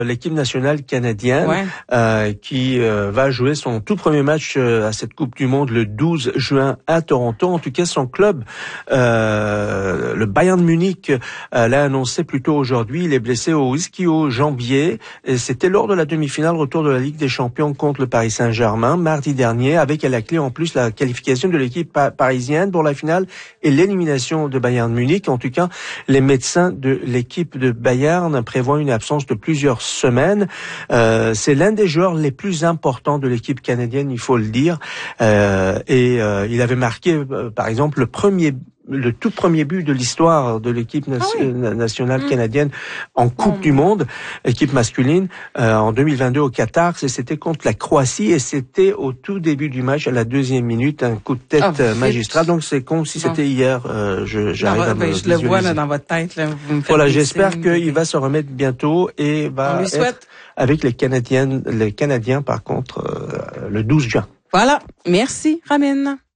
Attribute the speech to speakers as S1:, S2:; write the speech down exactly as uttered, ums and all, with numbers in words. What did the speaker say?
S1: l'équipe nationale canadienne
S2: ouais.
S1: euh, qui euh, va jouer son tout premier match euh, à cette Coupe du Monde le douze juin à Toronto. En tout cas, son club, euh, le Bayern de Munich, euh, l'a annoncé plus tôt aujourd'hui. Il est blessé au ischio-jambier. Et c'était lors de la demi-finale retour de la Ligue des Champions contre le Paris Saint-Germain mardi dernier, avec à la clé en plus la qualification de l'équipe pa- parisienne pour la finale et l'élimination de Bayern de Munich. En tout cas, les médecins de l'équipe de Bayern prévoient une absence de plusieurs semaine. Euh, c'est l'un des joueurs les plus importants de l'équipe canadienne, il faut le dire. Euh, et euh, il avait marqué, euh, par exemple, le premier le tout premier but de l'histoire de l'équipe na-
S2: ah oui.
S1: nationale
S2: mmh.
S1: canadienne en Coupe mmh. du Monde, équipe masculine, euh, en deux mille vingt-deux au Qatar. C'était contre la Croatie et c'était au tout début du match, à la deuxième minute, un coup de tête oh, magistral. Donc c'est comme si c'était bon. hier. Euh, je, j'arrive non, à me
S2: ben, je le vois là, dans votre tête. Là, vous me
S1: voilà, j'espère signes, qu'il va se remettre bientôt et va
S2: On lui souhaite.
S1: être avec les Canadiens, les Canadiens par contre, euh, le douze juin.
S2: Voilà. Merci, Ramin.